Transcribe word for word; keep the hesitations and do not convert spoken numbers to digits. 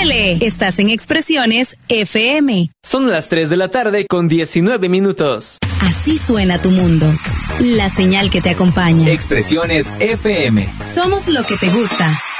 ¡Súbele! Estás en Expresiones F M. Son las tres de la tarde con diecinueve minutos. Así suena tu mundo. La señal que te acompaña. Expresiones F M. Somos lo que te gusta.